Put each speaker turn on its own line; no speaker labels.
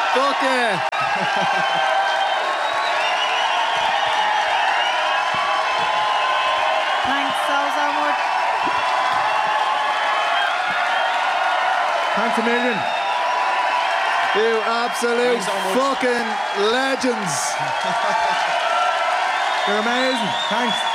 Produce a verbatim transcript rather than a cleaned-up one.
Fuck yeah.
Thanks so, so much.
Thanks a million.
You absolute
so
fucking legends.
You're amazing. Thanks.